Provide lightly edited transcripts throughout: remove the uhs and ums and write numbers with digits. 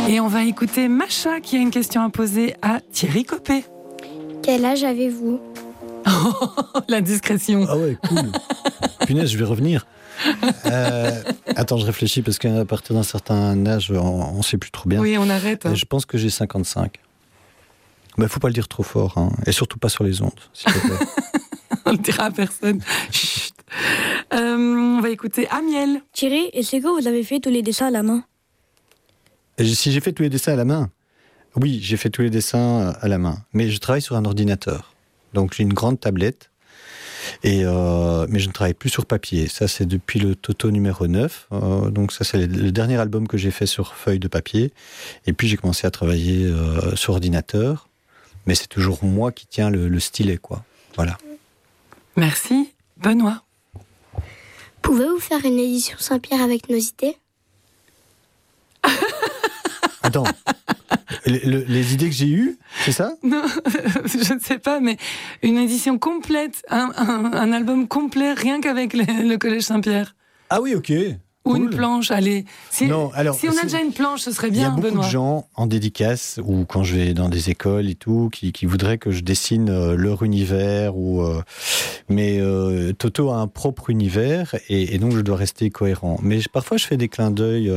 Et on va écouter Macha qui a une question à poser à Thierry Copé. Quel âge avez-vous ? La discrétion. Ah ouais, cool. Punaise, je vais revenir. Attends, je réfléchis parce qu'à partir d'un certain âge, on ne sait plus trop bien. Oui, on arrête. Et je pense que j'ai 55. Il ne faut pas le dire trop fort, hein. Et surtout pas sur les ondes, s'il te plaît. On ne le dira à personne. Chut. On va écouter Amiel. Thierry, est-ce que vous avez fait tous les dessins à la main ? Si j'ai fait tous les dessins à la main ? Oui, j'ai fait tous les dessins à la main. Mais je travaille sur un ordinateur. Donc j'ai une grande tablette. Mais je ne travaille plus sur papier. Ça, c'est depuis le Toto numéro 9. Donc ça, c'est le dernier album que j'ai fait sur feuille de papier. Et puis j'ai commencé à travailler sur ordinateur. Mais c'est toujours moi qui tiens le stylet, quoi. Voilà. Merci. Benoît. Pouvez-vous faire une édition Saint-Pierre avec nos idées ? Attends. Les idées que j'ai eues, c'est ça ? Non, je ne sais pas, mais une édition complète, un album complet, rien qu'avec le Collège Saint-Pierre. Ah oui, ok. Ou Cool. une planche, allez. Si on a déjà une planche, ce serait bien, Il y a beaucoup Benoît. de gens en dédicace, ou quand je vais dans des écoles et tout, qui voudraient que je dessine leur univers. Mais Toto a un propre univers, et donc je dois rester cohérent. Mais parfois, je fais des clins d'œil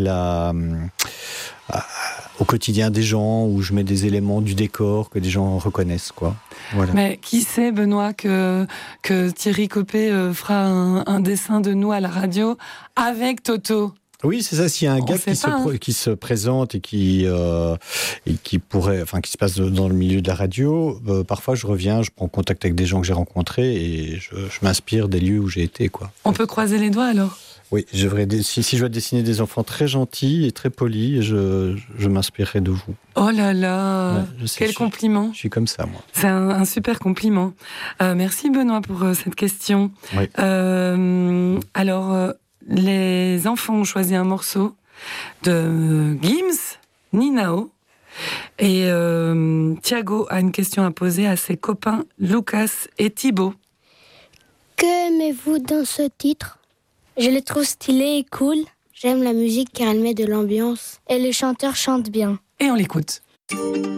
au quotidien des gens, où je mets des éléments du décor que des gens reconnaissent, quoi. Voilà. Mais qui sait, Benoît, que Thierry Copé fera un dessin de nous à la radio avec Toto. Oui, c'est ça. S'il y a un gars qui se présente et qui pourrait, enfin, qui se passe dans le milieu de la radio, parfois je reviens, je prends contact avec des gens que j'ai rencontrés et je m'inspire des lieux où j'ai été, quoi. On peut croiser les doigts alors ? Oui, si je dois dessiner des enfants très gentils et très polis, je m'inspirerai de vous. Oh là là, ouais, quel compliment. Je suis comme ça, moi. C'est un super compliment. Merci Benoît pour cette question. Oui. Alors, les enfants ont choisi un morceau de Gims, Ninao. Et Thiago a une question à poser à ses copains Lucas et Thibaut. Que aimez-vous dans ce titre ? Je le trouve stylé et cool. J'aime la musique car elle met de l'ambiance. Et le chanteur chante bien. Et on l'écoute.